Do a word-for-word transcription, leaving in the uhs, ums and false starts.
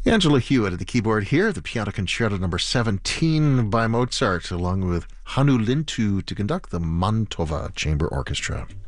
Angela Hewitt at the keyboard here, the Piano Concerto number seventeen by Mozart, along with Hannu Lintu to conduct the Mantova Chamber Orchestra.